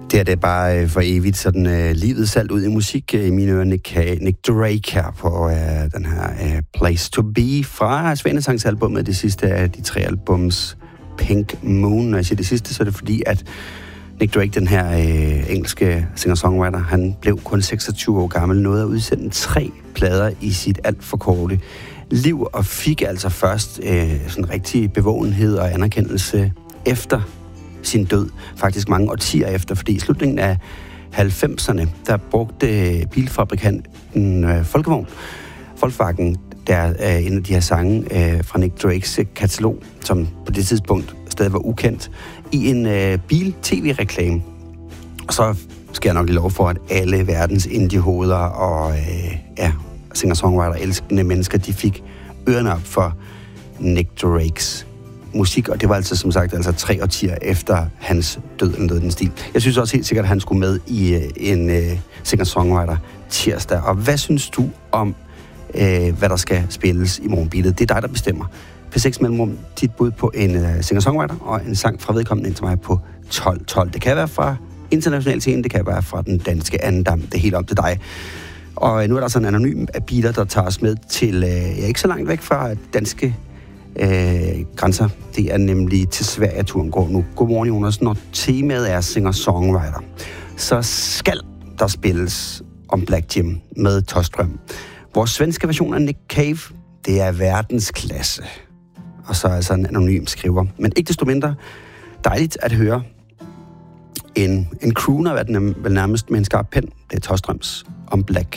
Det er bare for evigt sådan livet salt ud i musik i mine ører. Nick Drake her på den her Place to Be fra Svanesangsalbummet, det sidste af de 3 albums Pink Moon. Når jeg siger det sidste, så er det fordi, at Nick Drake, den her engelske singer-songwriter, han blev kun 26 år gammel, nåede at udsende 3 plader i sit alt for korte liv, og fik altså først sådan rigtig bevågenhed og anerkendelse efter sin død, faktisk mange årtier efter, fordi i slutningen af 90'erne, der brugte bilfabrikanten Volkswagen, der er en af de her sange fra Nick Drakes katalog, som på det tidspunkt stadig var ukendt, i en bil-tv-reklame. Og så skal jeg nok lige lov for, at alle verdens indie-hoveder og singer-songwriter-elskende mennesker, de fik ørerne op for Nick Drakes musik, og det var altså som sagt 3 årtier efter hans død eller noget den stil. Jeg synes også helt sikkert, at han skulle med i en singer-songwriter tirsdag. Og hvad synes du om, hvad der skal spilles i morgenbeatet? Det er dig, der bestemmer. P6 mellemrum, dit bud på en singer-songwriter og en sang fra vedkommende ind til mig på 12. Det kan være fra international scene, det kan være fra den danske andendam. Det er helt op til dig. Og nu er der sådan en anonym beater, der tager os med til ikke så langt væk fra danske grænser. Det er nemlig til Sverige, turen går nu. Godmorgen, Jonas. Når temaet er singer-songwriter, så skal der spilles om Black Jim med Tåström. Vores svenske version af Nick Cave, det er verdensklasse. Og så altså en anonym skriver. Men ikke desto mindre dejligt at høre en crooner, hvad den vel nærmest med en skarp pen. Det er Tåströms om Black